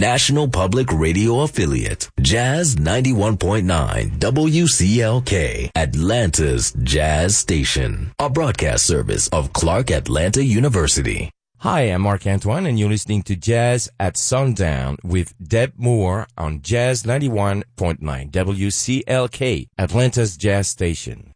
National Public Radio affiliate, Jazz 91.9 WCLK, Atlanta's Jazz Station, a broadcast service of Clark Atlanta University. Hi, I'm Mark Antoine, and you're listening to Jazz at Sundown with Deb Moore on Jazz 91.9 WCLK, Atlanta's Jazz Station.